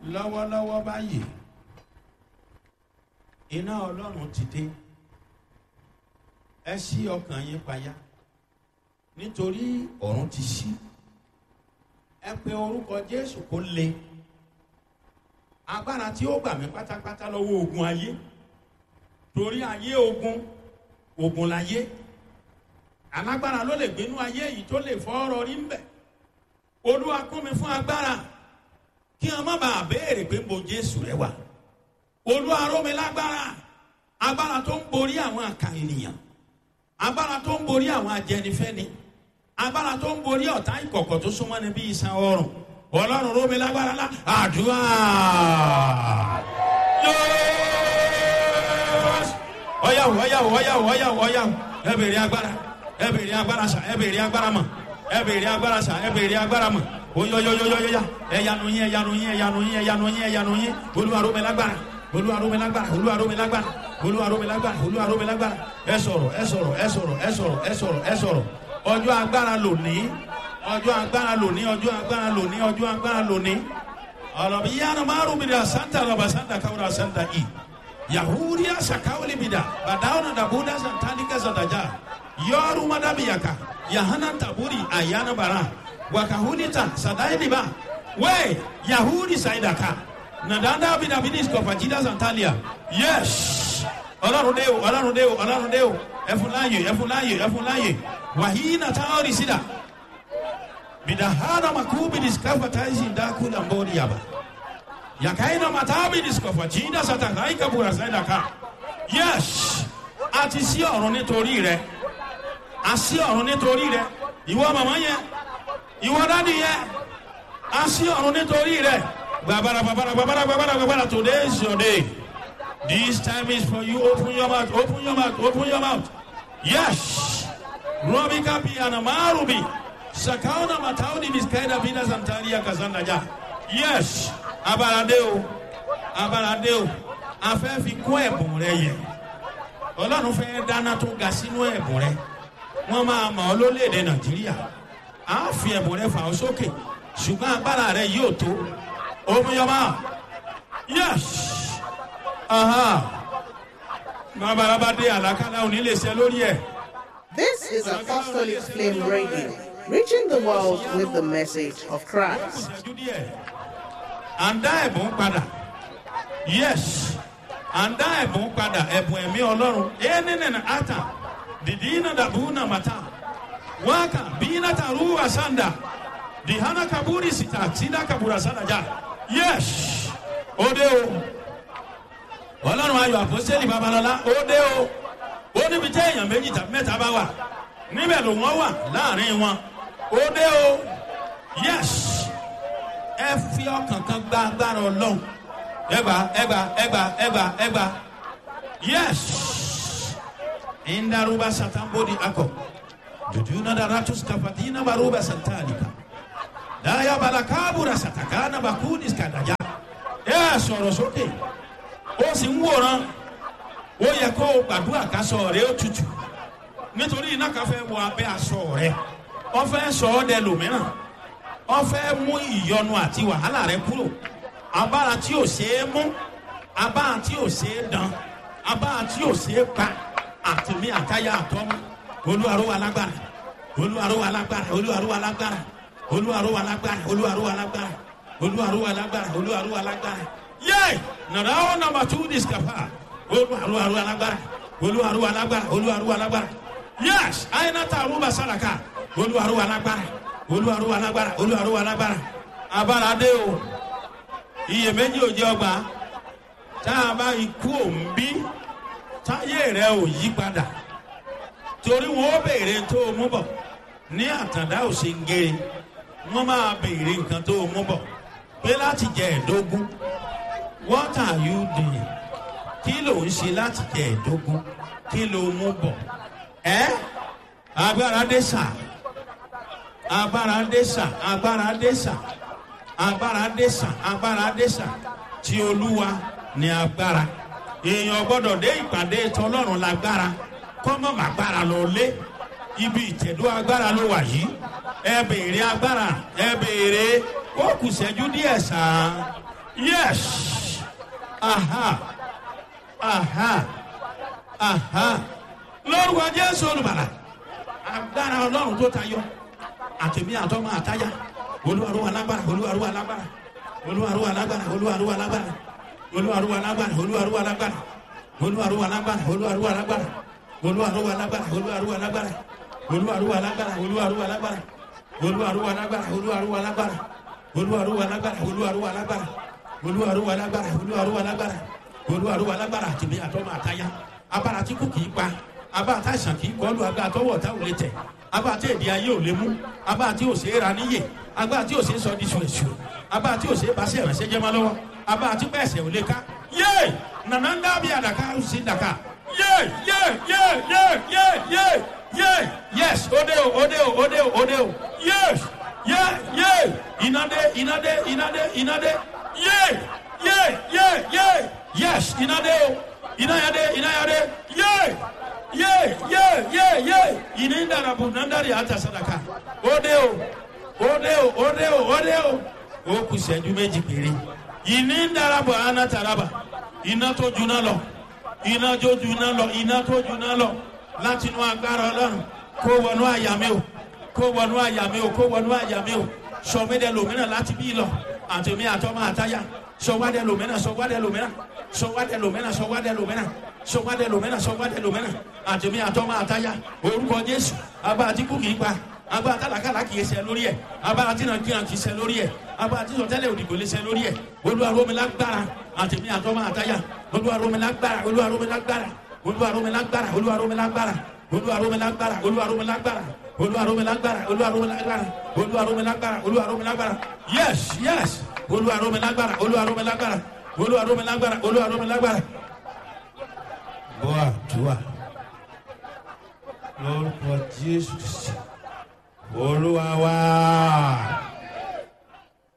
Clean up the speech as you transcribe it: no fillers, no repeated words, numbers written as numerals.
lọ́wọ́lọ́wọ́ báyìí iná ọlọ́run ti dé. Ẹ ṣí ọkàn yín payá nítorí ọ̀run ti ṣí. Ẹ pe orúkọ Jésù kó le. Agbára tí ó gbà mí pátápátá lọ́wọ́ ogun ayé, torí ayé ogun láyé. Alágbára ló lè gbénú ayé yìí tó lè fọ́ ọ̀rọ̀ rí ń bẹ̀. Olúwa kún mi fún agbára kí wọn má bàa béèrè pé mo Jésù rẹ wà. Olúwa ró mi lágbára, agbára tó ń borí àwọn àkà ènìyàn, agbára tó ń borí àwọn ajẹnifẹ́ni, agbára tó ń borí ọ̀tá ìkọ̀kọ̀ tó súnmọ́ ni bí iṣan ọrùn. Ọlọ́run ró mi lágbára lá àdúrà. Ọ̀yàwó ẹ bèrè agbára, ẹ bèrè agbára sà, ẹ bèrè agbára mọ̀, ẹ bèrè agbára sà, ẹ bèrè agbára mọ̀. Oyoyoyoyoya ẹyanu yín Olúwa ró mi lágbára, Olúwa ró mi lágbára, Olúwa ró mi lágbára, Olúwa ró mi lágbára, Olúwa ró mi lágbára. Ẹ sọ̀rọ̀. Ọjọ́ agbára lónìí, ọjọ́ agbára lónìí, ọjọ́ agbára lónìí, ọjọ́ agbára lónìí. Ọlọ́bi yánnà márùn mi dà santa lọ́ba santa káwúrà santa i. Yahudiya sakawuli mi dà bàdáwọn dàbúdà santanika santaja. Yọrù madabiyaka yahana taburi ayana bara. Wakahunita sadainiba we Yahudi saidaka nadanda bidabidis kofajida santalia. Yes, Ọlọ́run dé o ẹfúnláyè wàhíínà táwọn sídà bidahana makubi diskafa taisi ndakula mbori yaba yakaina matabi diskafa jida satakaika bura saidaka. Yes, àti sí ọ̀run nítorí rẹ̀, àsí ọ̀run nítorí rẹ̀. Ìwọ màmá yẹn, ìwọ dádì yẹn, a sí ọ̀run nítorí rẹ̀. Gbàbàrà, today is your day. This time is for you. Open your mouth. Yes. Robika piana marubi. Sakauna matauni miskaida vida santaria kazanda ja. Yes. Abaradeo. A fẹ́ fi kún ẹ̀bùn rẹ yẹ. Ọlọ́run fẹ́ dáná tó ga sínú ẹ̀bùn rẹ. Wọ́n máa mọ̀ ọ́ lórílẹ̀-èdè Nàìjíríà. A fi ẹ̀bùn rẹ fà ọ́ sókè, ṣùgbọ́n agbára rẹ yóò tó. Open your mouth. Yes. Babalabade àlàkálà òní lè ṣe lórí ẹ̀. This is Apostolic Flame Radio, reaching the world with the message of Christ. Àǹdá ẹ̀bùn padà. Yes. Àǹdá ẹ̀bùn padà, ẹ̀bùn ẹ̀mí Ọlọ́run. Ẹnìnìnà ata dìdínà dàbúnà màtá. Waka bina taruwa sanda dihana kaburi sita sida kabura sanda ja. Yes, ode o Ọlọ́run ayọ̀ àpọ́sítélì Babalọ́lá, ode o ó níbi tí èèyàn méjì tàbí mẹ́ta bá wà níbẹ̀ ló wọ́n wà láàrin wọn. Ode o. Yes, ẹ fi ọkàn kan gba agbára Ọlọ́run. Ẹgbà. Yes, indaruba satambodi akọ. Jujuna daratus kafatina baruba santalika. Daya balakabura satakana bakudis kadaya. Sọ̀rọ̀ sókè. Ó sì ń wòran. Ó yẹ kó gbàdúrà kásọ̀ rẹ̀ ó tutù. Nítorí iná kan fẹ́ wọ abẹ́ aṣọ rẹ̀. Ó fẹ́ sọ ọ́ dẹ lòmíràn. Ó fẹ́ mú ìyọnu àti wàhálà rẹ̀ kúrò. Abára tí ò ṣeé mú. Abára tí ò ṣeé dán. Abára tí ò ṣeé pa. Àtìmí àtayá àtọ́mú. Olúwa ró wa lágbára. Yay! Now number 2 discapa. Olúwa ró wa lágbára. Yes, aina taruba salaka. Olúwa ró wa lágbára. Abára dé o. Iyèméjì ò jẹ́ ọgbà. Tá a bá ikú òǹbí, táyé rẹ̀ ò yí padà. Torí wọn ó béèrè tó mú bọ̀ ní àtàndá òsèǹgèrè. Wọ́n máa béèrè nǹkan tó mú bọ̀ pé láti jẹ ẹ̀dógún. What are you doing? Kí ló ń ṣe láti jẹ ẹ̀dógún? Kí ló mú bọ̀? Agbára dé sà. Tí Olúwa ní agbára. Èèyàn gbọ́dọ̀ dé ìpàdé tọlọ́run lágbára. Kọ́mọ̀ màgbára lọ lé. Ibi ìtẹ̀dó agbára ló wà yìí. Ẹ béèrè agbára. Ẹ béèrè. Ó kù ṣẹ́jú díẹ̀ sàn. Yes. Aha. Aha. Aha. Lord wa Jésù olùbàlà. Agbára Ọlọ́run tó tayọ. Àtẹ̀mí àtọ́mọ àtáyà. Olúwa lágbára. Olúwa lágbára. Olúwa lágbára. Olúwa lágbára. Olúwa lágbára. Olúwa lágbára. Olúwa lágbára. Olúwa lágbára. Olúwa lágbára. Olúwa lágbára. Olúwa lágbára. Olúwa lágbára. Olúwa lágbára. Olúwa lágbára. Olúwa lágbára. Olúwa lágbára. Olúwa lágbára. Olúwa lágbára. Olúwa lágbára. Àtẹ̀mí àtọ́mọ àtáyà. Abára tí kò kìí pa. Abára tá àìsàn kìí kọlu. Abára tọwọ́ ọ̀tá ò lè tẹ̀. Abára tí èdè ayé ò lè mú. Abára tí ò ṣe é ra níyè. Abára tí ò ṣe é sọ di ṣùṣù. Abára tí ò ṣe é bá ṣe ìrànṣẹ́ jẹ́ mọ́ lọ́wọ́. Abára tí pẹ̀sẹ̀ ò lè ká. Yé! Nànà ń dábìí àdàkà ó sì dàkà. Yé! Yes! Ode o. Yes! Inade. Yé! Yes! Inade o. Inayade. Yé! Inindara bunandari ata sadaka. Ode o. O kù ìṣẹ́jú méjì péré. Inindara bu anataraba. Iná tó juná lọ. Iná tó juná lọ. Láti inú agbára Ọlọ́run. Kó wọnú àyà mi o. Sọmídẹ lòmínà láti bí lọ. Àtẹ̀mí àtọ́mọ àtáyà. Sọwádẹ lòmínà. Àtẹ̀mí àtọ́mọ àtáyà. Orúkọ Jésù. Abá àti kú kìí pa. Abá àtàlákàlà kìí ṣe lórí ẹ̀. Abá àti nàìjíríà kìí ṣe lórí ẹ̀. Abá àti sọtẹ́lẹ̀ òdìgbò lè ṣe lórí ẹ̀. Olúwa rọ̀ mí lágbára. Àtẹ̀mí àtọ́mọ àtáyà. Olúwa rọ̀ mí lágbára. Yes. Olúwa rọ̀ mí lágbára. Boa, tua. Lórúkọ Jésù. Olúwa wa.